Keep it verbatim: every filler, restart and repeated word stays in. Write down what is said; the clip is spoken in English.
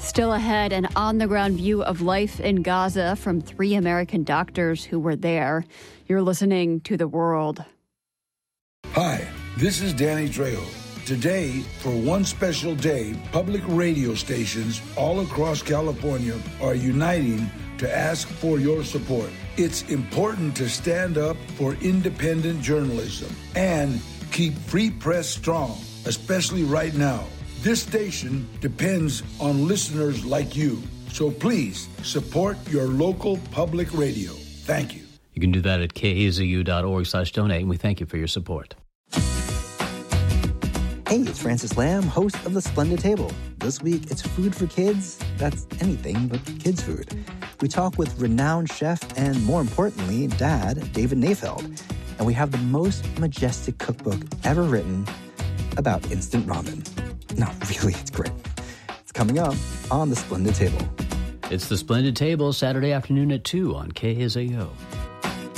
Still ahead, an on-the-ground view of life in Gaza from three American doctors who were there. You're listening to The World. Hi, this is Danny Trejo. Today, for one special day, public radio stations all across California are uniting to ask for your support. It's important to stand up for independent journalism and keep free press strong, especially right now. This station depends on listeners like you. So please support your local public radio. Thank you. You can do that at K A Z U dot org slash donate, and we thank you for your support. Hey, it's Francis Lamb, host of The Splendid Table. This week, it's food for kids. That's anything but kids' food. We talk with renowned chef and, more importantly, dad, David Nafeld. And we have the most majestic cookbook ever written about instant ramen. No, really, it's great. It's coming up on The Splendid Table. It's The Splendid Table, Saturday afternoon at two on K A Z U.